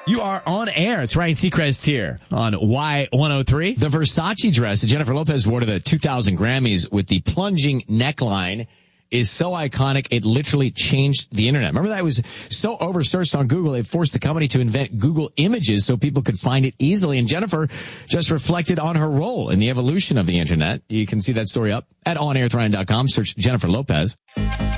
You are on air. It's Ryan Seacrest here on Y103. The Versace dress that Jennifer Lopez wore to the 2000 Grammys with the plunging neckline is so iconic, it literally changed the internet. Remember that? It was so oversearched on Google, it forced the company to invent Google Images so people could find it easily. And Jennifer just reflected on her role in the evolution of the internet. You can see that story up at onairwithryan.com. Search Jennifer Lopez.